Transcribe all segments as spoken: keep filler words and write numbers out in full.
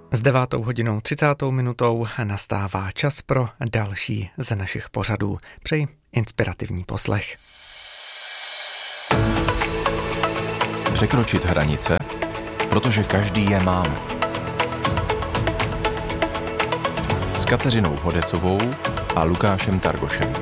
S devátou hodinou třicátou minutou nastává čas pro další z našich pořadů. Přeji inspirativní poslech. Překročit hranice, protože každý je máme. S Kateřinou Hodecovou a Lukášem Targošem.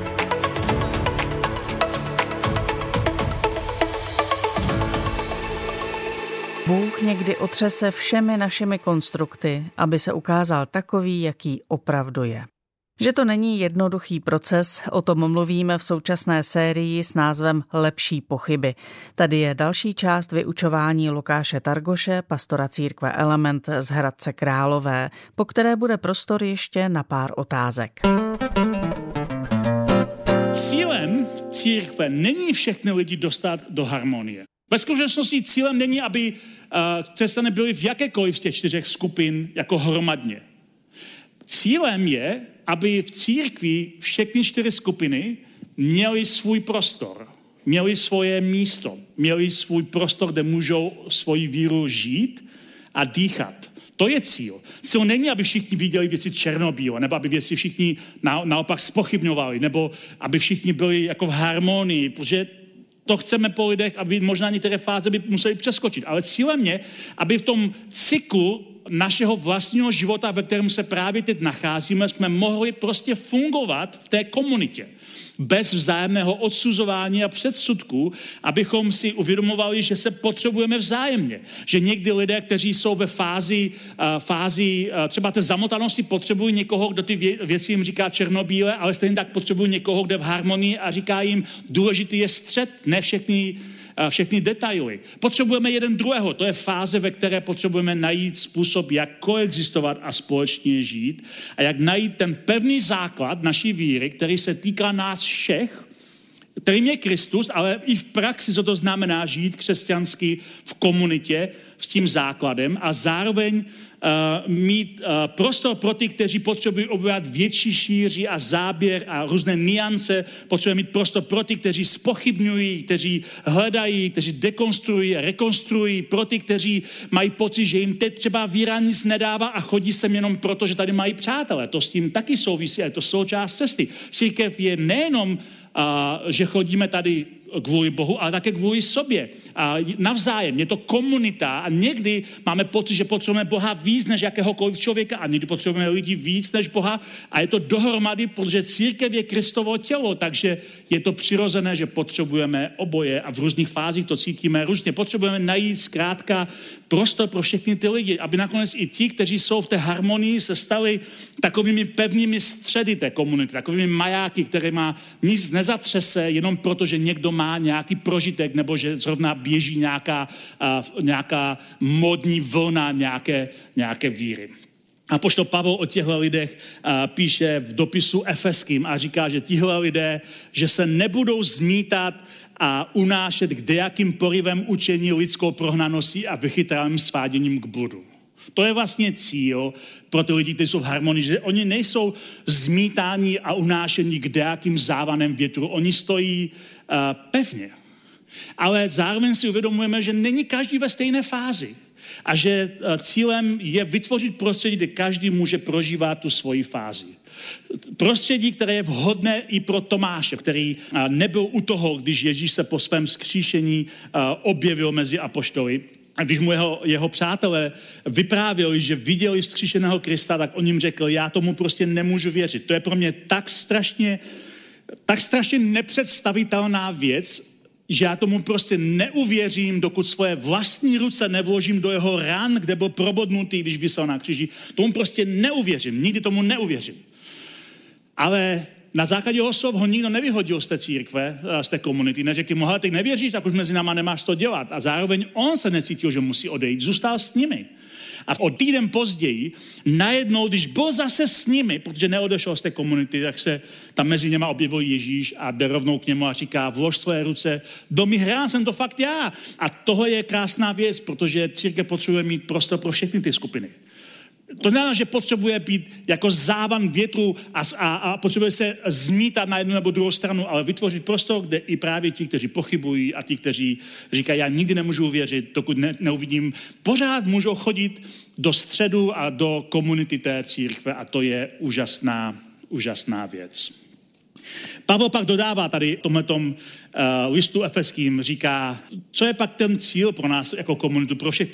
Bůh někdy otřese všemi našimi konstrukty, aby se ukázal takový, jaký opravdu je. Že to není jednoduchý proces, o tom mluvíme v současné sérii s názvem Lepší pochyby. Tady je další část vyučování Lukáše Targoše, pastora církve Element z Hradce Králové, po které bude prostor ještě na pár otázek. Cílem církve není všechny lidi dostat do harmonie. Ve skutečnosti cílem není, aby uh, křesťané byli v jakékoliv z těch čtyřech skupin jako hromadně. Cílem je, aby v církvi všechny čtyři skupiny měly svůj prostor, měly svoje místo, měly svůj prostor, kde můžou svoji víru žít a dýchat. To je cíl. Cíl není, aby všichni viděli věci černobíle, nebo aby věci všichni na, naopak zpochybňovali, nebo aby všichni byli jako v harmonii, protože to chceme po lidech, aby možná některé fáze by museli přeskočit. Ale cílem je, aby v tom cyklu našeho vlastního života, ve kterém se právě teď nacházíme, jsme mohli prostě fungovat v té komunitě. Bez vzájemného odsuzování a předsudků, abychom si uvědomovali, že se potřebujeme vzájemně. Že někdy lidé, kteří jsou ve fázi, uh, fázi uh, třeba té zamotanosti, potřebují někoho, kdo ty vě- věci jim říká černobíle, ale stejně tak potřebují někoho, kdo je v harmonii a říká jim, důležitý je střed, ne všechny všechny detaily. Potřebujeme jeden druhého. To je fáze, ve které potřebujeme najít způsob, jak koexistovat a společně žít a jak najít ten pevný základ naší víry, který se týká nás všech, kterým je Kristus, ale i v praxi, co to znamená žít křesťansky v komunitě s tím základem a zároveň uh, mít uh, prostor pro ty, kteří potřebují objevovat větší šíři a záběr a různé niance. Potřebujeme mít prostor pro ty, kteří zpochybňují, kteří hledají, kteří dekonstruují, rekonstruují, pro ty, kteří mají pocit, že jim teď třeba víra nic nedává a chodí sem jenom proto, že tady mají přátelé. To s tím taky souvisí a je to součást cesty. Církev je nejenom a že chodíme tady kvůli Bohu, ale také kvůli sobě. A navzájem. Je to komunita a někdy máme pocit, že potřebujeme Boha víc než jakéhokoliv člověka a někdy potřebujeme lidi víc než Boha a je to dohromady, protože církev je Kristovo tělo, takže je to přirozené, že potřebujeme oboje a v různých fázích to cítíme různě. Potřebujeme najít zkrátka prostor pro všechny ty lidi, aby nakonec i ti, kteří jsou v té harmonii, se stali takovými pevnými středy té komunity, takovými majáky, které má nic nezatřese, jenom proto, že někdo má nějaký prožitek, nebo že zrovna běží nějaká, uh, nějaká modní vlna nějaké, nějaké víry. Apoštol Pavel o těchto lidech uh, píše v dopisu Efeským a říká, že tihle lidé, že se nebudou zmítat a unášet k dejakým porivem učení lidskou prohnaností a vychytralým sváděním k bludu. To je vlastně cíl pro ty lidi, kteří jsou v harmonii, že oni nejsou zmítáni a unášení k dejakým závanem větru. Oni stojí uh, pevně. Ale zároveň si uvědomujeme, že není každý ve stejné fázi. A že uh, cílem je vytvořit prostředí, kde každý může prožívat tu svoji fázi. Prostředí, které je vhodné i pro Tomáše, který uh, nebyl u toho, když Ježíš se po svém vzkříšení uh, objevil mezi apoštoly. A když mu jeho, jeho přátelé vyprávěli, že viděli vzkříšeného Krista, tak on jim řekl, já tomu prostě nemůžu věřit. To je pro mě tak strašně, tak strašně nepředstavitelná věc, že já tomu prostě neuvěřím, dokud svoje vlastní ruce nevložím do jeho ran, kde byl probodnutý, když visel na kříži. Tomu prostě neuvěřím, nikdy tomu neuvěřím. Ale na základě jeho slov ho nikdo nevyhodil z té církve, z té komunity. Neřekl mu, hele, ty nevěříš, tak už mezi náma nemáš to dělat. A zároveň on se necítil, že musí odejít. Zůstal s nimi. A o týden později, najednou, když byl zase s nimi, protože neodešel z té komunity, tak se tam mezi něma objevil Ježíš a jde rovnou k němu a říká, vlož tvoje ruce do mých rán, jsem to fakt já. A tohle je krásná věc, protože církev potřebuje mít prostor pro všechny ty skupiny. To znamená, že potřebuje být jako závan větru a, a, a potřebuje se zmítat na jednu nebo druhou stranu, ale vytvořit prostor, kde i právě ti, kteří pochybují a ti, kteří říkají, já nikdy nemůžu věřit, dokud ne, neuvidím, pořád můžou chodit do středu a do komunity té církve a to je úžasná, úžasná věc. Pavel pak dodává tady tomhletom uh, listu efeským, říká, co je pak ten cíl pro nás jako komunitu, pro všech